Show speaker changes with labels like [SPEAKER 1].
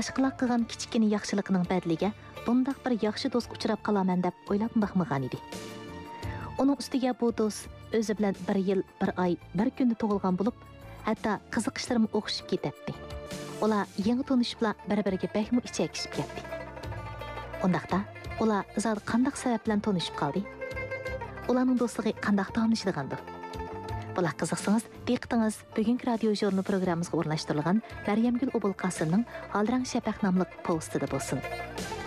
[SPEAKER 1] boshqalar qilgan kichkina yaxshiligining badliga bundaq bir yaxshi do'st uchrab qalaman deb o'ylab baxmagan edi. Uning ustiga bu do'st o'zi bilan 1 yil, 1 oy, 1 kunda tug'ilgan bo'lib, hatto qiziqishlarim o'xshib ketadi. Ular yangi tanishibla bir-biriga bakmi ichakishib ketdi. Undaqda ular zot qandaq sabab bilan tanishib qoldi? Ularning do'stligi qandaq davomlashgandir? Bular qiziqsangiz, diqqatingiz bugungi radio jurnal programmamizga o'rnashtirilgan Maryamgul Obulqasımning Alrang Shafaq nomli postida bo'lsin.